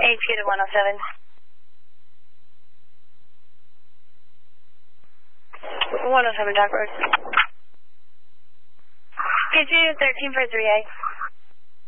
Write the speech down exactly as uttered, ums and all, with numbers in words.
H Q to one oh seven. one oh seven Dock Road. K two thirteen for three A.